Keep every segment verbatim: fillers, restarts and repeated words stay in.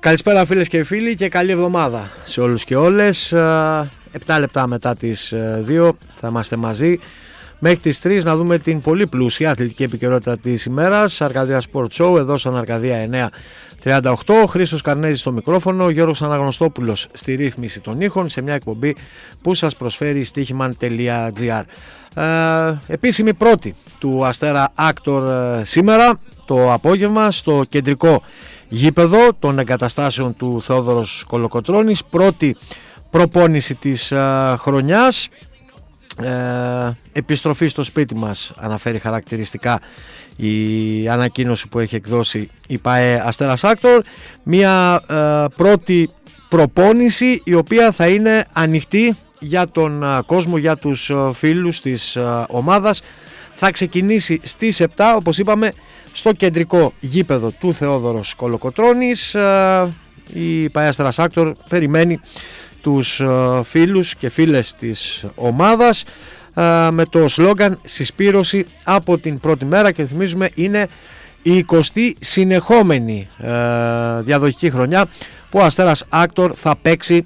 Καλησπέρα φίλες και φίλοι και καλή εβδομάδα σε όλους και όλες. Επτά λεπτά μετά τις δύο θα είμαστε μαζί μέχρι τις τρεις να δούμε την πολύ πλούσια αθλητική επικαιρότητα της ημέρας. Αρκαδία Sport Show εδώ στον Αρκαδία εννιά τριάντα οκτώ. Χρήστος Καρνέζης στο μικρόφωνο, Γιώργος Αναγνωστόπουλος στη ρύθμιση των ήχων, σε μια εκπομπή που σας προσφέρει στοίχημαν τελεία τζι άρ. Ε, επίσημη πρώτη του Αστέρα Άκτορ ε, σήμερα το απόγευμα στο κεντρικό γήπεδο των εγκαταστάσεων του Θεόδωρος Κολοκοτρώνης. Πρώτη προπόνηση της ε, χρονιάς. Ε, επιστροφή στο σπίτι μας, αναφέρει χαρακτηριστικά η ανακοίνωση που έχει εκδώσει η ΠΑΕ Αστέρας Άκτορ. Μια ε, πρώτη προπόνηση η οποία θα είναι ανοιχτή για τον ε, κόσμο, για τους ε, φίλους της ε, ομάδας. Θα ξεκινήσει στις επτά, όπως είπαμε, στο κεντρικό γήπεδο του Θεόδωρος Κολοκοτρώνης. ε, η ΠΑΕ Αστέρας Άκτορ περιμένει τους φίλους και φίλες της ομάδας με το σλόγγαν «Συσπήρωση από την πρώτη μέρα», και θυμίζουμε είναι η εικοστή συνεχόμενη διαδοχική χρονιά που ο Αστέρας Άκτορ θα παίξει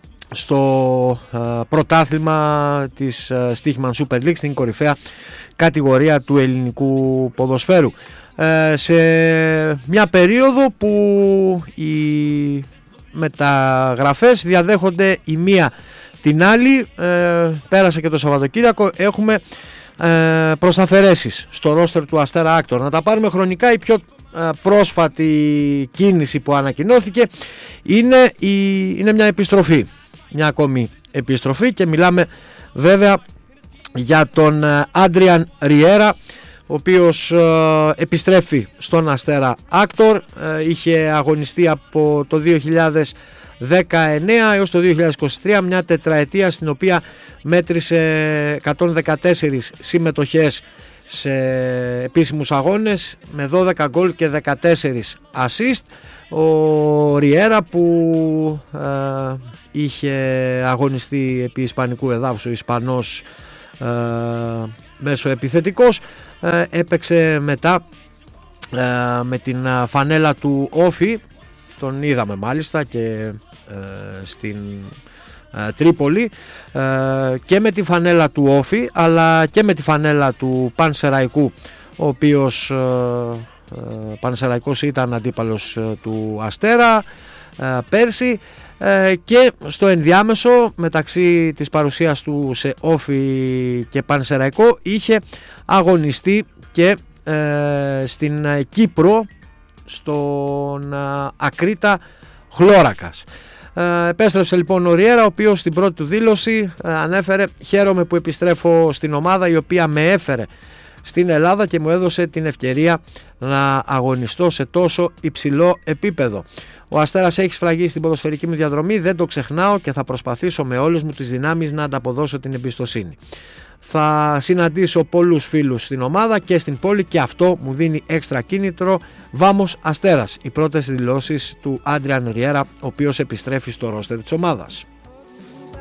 στο πρωτάθλημα της Στοίχημαν Super League, στην κορυφαία κατηγορία του ελληνικού ποδοσφαίρου, σε μια περίοδο που οι μεταγραφές διαδέχονται η μία την άλλη. ε, πέρασε και το Σαββατοκύριακο, έχουμε ε, προσταφαιρέσεις στο ρόστερ του Αστέρα Άκτορ. Να τα πάρουμε χρονικά, η πιο ε, πρόσφατη κίνηση που ανακοινώθηκε είναι, η, είναι μια επιστροφή, μια ακόμη επιστροφή, και μιλάμε βέβαια για τον Άντριαν Ριέρα, ο οποίος ε, επιστρέφει στον Αστέρα Άκτορ. Ε, είχε αγωνιστεί από το δύο χιλιάδες δεκαεννέα έως το δύο χιλιάδες είκοσι τρία, μια τετραετία στην οποία μέτρησε εκατόν δεκατέσσερις συμμετοχές σε επίσημους αγώνες με δώδεκα γκολ και δεκατέσσερις assist. Ο Ριέρα που ε, είχε αγωνιστεί επί ισπανικού εδάφους, ο Ισπανός ε, μέσω επιθετικός, ε, έπαιξε μετά ε, με την φανέλα του Όφι, τον είδαμε μάλιστα και ε, στην ε, Τρίπολη, ε, και με τη φανέλα του Όφι αλλά και με τη φανέλα του Πανσεραϊκού, ο οποίος ε, ε, Πανσεραϊκός ήταν αντίπαλος ε, του Αστέρα ε, πέρσι, ε, και στο ενδιάμεσο μεταξύ της παρουσίας του σε Όφι και Πανσεραϊκό είχε αγωνιστεί και ε, στην Κύπρο στον ε, Ακρίτα Χλώρακας. Ε, επέστρεψε λοιπόν ο Ριέρα, ο οποίος στην πρώτη του δήλωση ε, ανέφερε «Χαίρομαι που επιστρέφω στην ομάδα η οποία με έφερε στην Ελλάδα και μου έδωσε την ευκαιρία να αγωνιστώ σε τόσο υψηλό επίπεδο. Ο Αστέρας έχει σφραγίσει στην ποδοσφαιρική μου διαδρομή, δεν το ξεχνάω και θα προσπαθήσω με όλες μου τις δυνάμεις να ανταποδώσω την εμπιστοσύνη. Θα συναντήσω πολλούς φίλους στην ομάδα και στην πόλη και αυτό μου δίνει έξτρα κίνητρο. Βάμος Αστέρας». Οι πρώτες δηλώσεις του Άντριαν Ριέρα, ο οποίος επιστρέφει στο ρόστερ της ομάδας.